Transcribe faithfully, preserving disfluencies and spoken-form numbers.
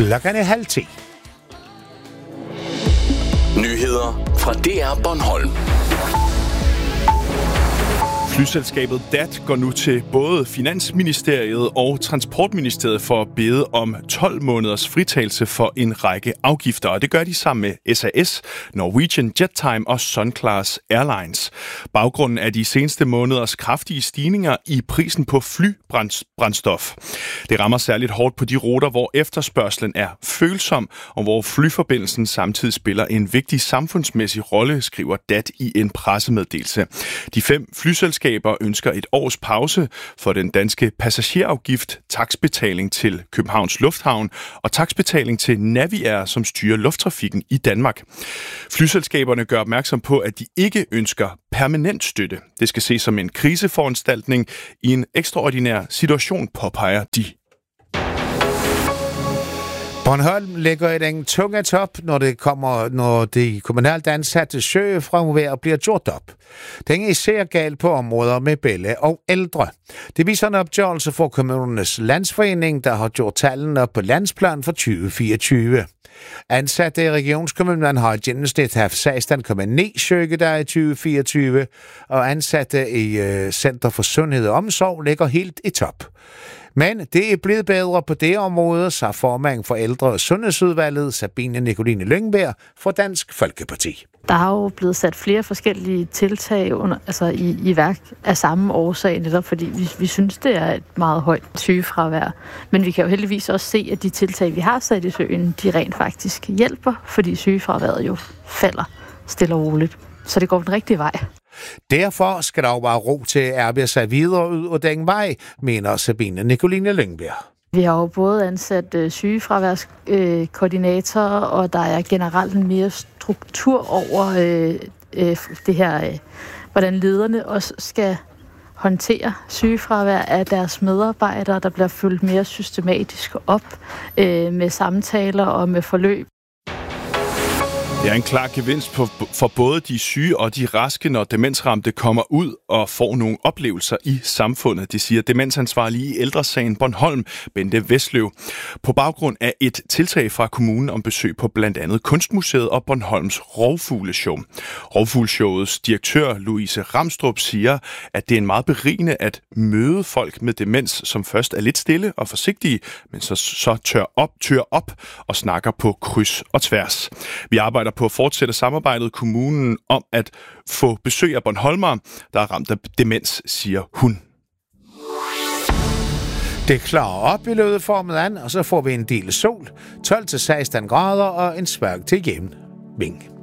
Klokken er halv ti. Nyheder fra D R Bornholm. Flyselskabet D A T går nu til både Finansministeriet og Transportministeriet for at bede om tolv måneders fritagelse for en række afgifter, og det gør de sammen med S A S, Norwegian Jettime og Sunclass Airlines. Baggrunden er de seneste måneders kraftige stigninger i prisen på flybrændstof. Det rammer særligt hårdt på de ruter, hvor efterspørgslen er følsom, og hvor flyforbindelsen samtidig spiller en vigtig samfundsmæssig rolle, skriver D A T i en pressemeddelelse. De fem flyselskaber ønsker et års pause for den danske passagerafgift, takstbetaling til Københavns Lufthavn og takstbetaling til Naviair, som styrer lufttrafikken i Danmark. Flyselskaberne gør opmærksom på, at de ikke ønsker permanent støtte. Det skal ses som en kriseforanstaltning i en ekstraordinær situation, påpeger de. Bornholm ligger i den tunge top, når det kommer, når de kommunalt ansatte søgefravær bliver gjort op. Den er især galt på områder med bella og ældre. Det viser en opgørelse for kommunernes landsforening, der har gjort tallene op på landsplan for tyve fireogtyve. Ansatte i regionskommunen har i gennemsnit haft seksten komma ni søgedage i tyve fireogtyve, og ansatte i øh, Center for Sundhed og Omsorg ligger helt i top. Men det er blevet bedre på det område, så formanden for ældre- og sundhedsudvalget, Sabine Nicoline Lyngberg, for Dansk Folkeparti. Der har jo blevet sat flere forskellige tiltag under, altså i, i værk af samme årsag, netop fordi vi, vi synes, det er et meget højt sygefravær. Men vi kan jo heldigvis også se, at de tiltag, vi har sat i søen, de rent faktisk hjælper, fordi sygefraværet jo falder stille og roligt. Så det går den rigtige vej. Derfor skal der jo være ro til at arbejde sig videre ud af den vej, mener Sabine Nicoline Lyngberg. Vi har jo både ansat øh, sygefraværskoordinatorer, øh, og der er generelt en mere struktur over øh, øh, det her, øh, hvordan lederne også skal håndtere sygefravær af deres medarbejdere, der bliver fulgt mere systematisk op øh, med samtaler og med forløb. Det er en klar gevinst på, for både de syge og de raske, når demensramte kommer ud og får nogle oplevelser i samfundet. Det siger demensansvarlige i Ældresagen Bornholm, Bente Vestløv, på baggrund af et tiltag fra kommunen om besøg på blandt andet Kunstmuseet og Bornholms Rovfugleshow. Rovfugleshowets direktør Louise Ramstrup siger, at det er en meget berigende at møde folk med demens, som først er lidt stille og forsigtige, men så, så tør op, tør op og snakker på kryds og tværs. Vi arbejder på at fortsætte samarbejdet kommunen om at få besøg af Bornholmere, der er ramt af demens, siger hun. Det klarer op i løbet formiddagen, og så får vi en del sol, tolv til seksten grader og en svag til jævn vind.